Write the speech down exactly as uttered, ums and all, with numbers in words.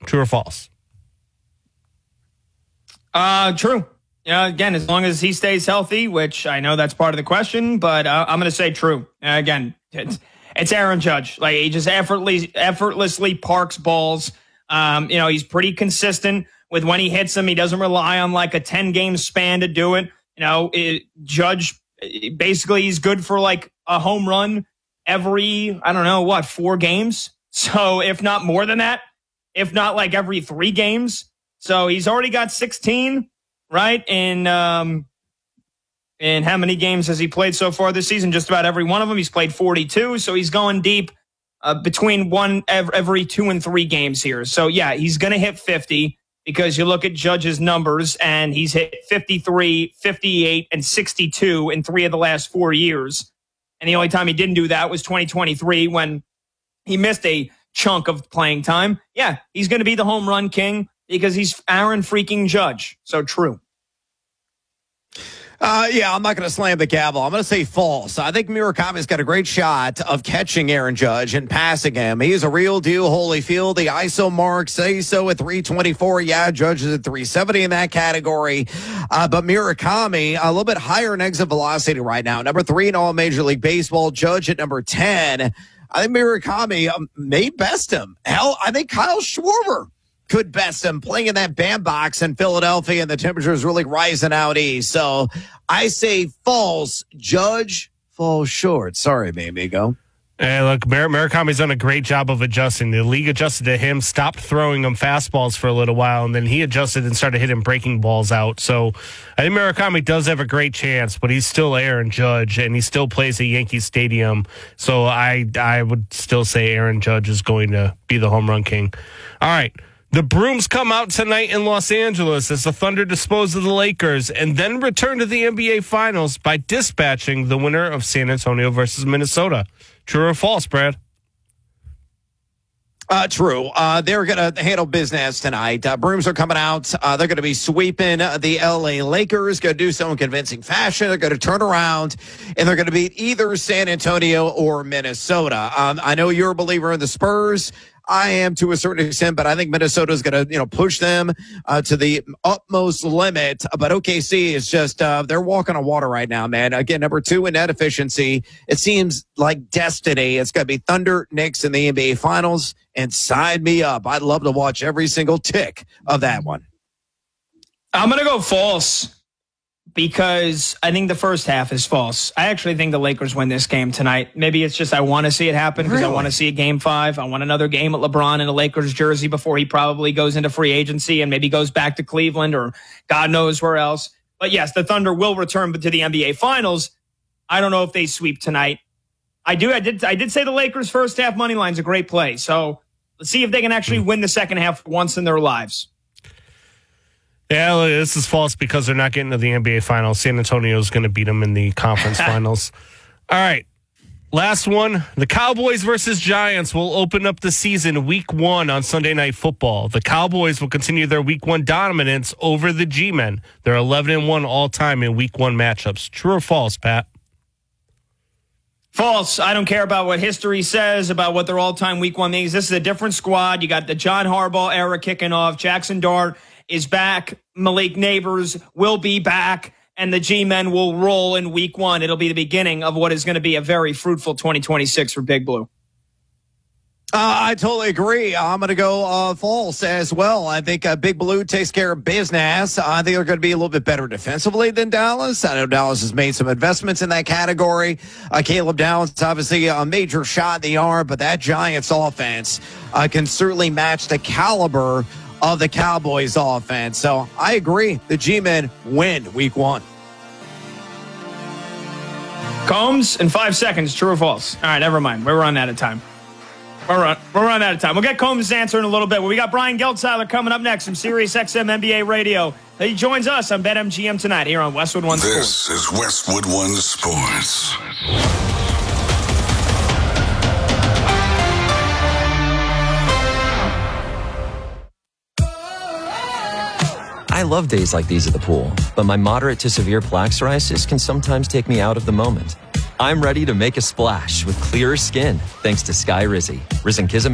True or false? Uh, true. Yeah, again, as long as he stays healthy, which I know that's part of the question, but uh, I'm going to say true. Uh, again, it's, it's Aaron Judge. Like, he just effortlessly, effortlessly parks balls. Um, you know, he's pretty consistent with when he hits them. He doesn't rely on like a ten game span to do it. You know, it, Judge, basically, he's good for like a home run every, I don't know, what, four games? So if not more than that, if not like every three games. So he's already got sixteen, right? In, um, in how many games has he played so far this season? Just about every one of them. He's played forty-two. So he's going deep uh, between one every two and three games here. So yeah, he's going to hit fifty because you look at Judge's numbers and he's hit fifty-three, fifty-eight, and sixty-two in three of the last four years. And the only time he didn't do that was twenty twenty-three when he missed a chunk of playing time. Yeah, he's going to be the home run king because he's Aaron freaking Judge. So true. Uh, yeah, I'm not going to slam the gavel. I'm going to say false. I think Murakami's got a great shot of catching Aaron Judge and passing him. He's a real deal, Holyfield. The I S O marks say so at three twenty-four. Yeah, Judge is at three seventy in that category. Uh, but Murakami, a little bit higher in exit velocity right now. Number three in all Major League Baseball. Judge at number ten. I think Murakami um, may best him. Hell, I think Kyle Schwarber could best him playing in that bandbox in Philadelphia, and the temperature is really rising out east. So I say false. Judge falls short. Sorry, Amigo. Hey, look, Mar- Murakami's done a great job of adjusting. The league adjusted to him, stopped throwing him fastballs for a little while, and then he adjusted and started hitting breaking balls out. So I think Murakami does have a great chance, but he's still Aaron Judge, and he still plays at Yankee Stadium. So I, I would still say Aaron Judge is going to be the home run king. All right. The brooms come out tonight in Los Angeles as the Thunder dispose of the Lakers and then return to the N B A Finals by dispatching the winner of San Antonio versus Minnesota. True or false, Brad? Uh, true. Uh, they're going to handle business tonight. Uh, brooms are coming out. Uh, they're going to be sweeping the L A Lakers, going to do so in convincing fashion. They're going to turn around, and they're going to beat either San Antonio or Minnesota. Um, I know you're a believer in the Spurs. I am to a certain extent, but I think Minnesota is going to, you know, push them uh, to the utmost limit. But O K C is just, uh, they're walking on water right now, man. Again, number two in net efficiency. It seems like destiny. It's going to be Thunder, Knicks in the N B A Finals, and sign me up. I'd love to watch every single tick of that one. I'm going to go false because I think the first half is false. I actually think the Lakers win this game tonight. Maybe it's just I want to see it happen because really? I want to see a game five. I want another game at LeBron in a Lakers jersey before he probably goes into free agency and maybe goes back to Cleveland or God knows where else. But yes, the Thunder will return to the N B A Finals. I don't know if they sweep tonight. I do. I did. I did say the Lakers first half money line is a great play. So let's see if they can actually win the second half once in their lives. Yeah, this is false because they're not getting to the N B A Finals. San Antonio is going to beat them in the conference finals. All right. Last one. The Cowboys versus Giants will open up the season week one on Sunday Night Football. The Cowboys will continue their week one dominance over the G-Men. They're eleven and one all-time in week one matchups. True or false, Pat? False. I don't care about what history says about what their all-time week one means. This is a different squad. You got the John Harbaugh era kicking off. Jackson Dart is back. Malik Neighbors will be back, and the G-Men will roll in week one. It'll be the beginning of what is going to be a very fruitful twenty twenty-six for Big Blue. Uh, I totally agree. I'm going to go uh, false as well. I think uh, Big Blue takes care of business. Uh, I think they're going to be a little bit better defensively than Dallas. I know Dallas has made some investments in that category. Uh, Caleb Dallas, obviously a major shot in the arm, but that Giants offense uh, can certainly match the caliber of the Cowboys offense. So I agree. The G-Men win week one. Combs in five seconds. True or false? All right, never mind. We're running out of time. We're, run, we're running out of time. We'll get Combs' answer in a little bit. Well, we got Brian Geltzeiler coming up next from Sirius X M N B A Radio. He joins us on BetMGM tonight here on Westwood One Sports. This is Westwood One Sports. I love days like these at the pool, but my moderate to severe plaque psoriasis can sometimes take me out of the moment. I'm ready to make a splash with clearer skin thanks to Sky Rizzy. Risankizumab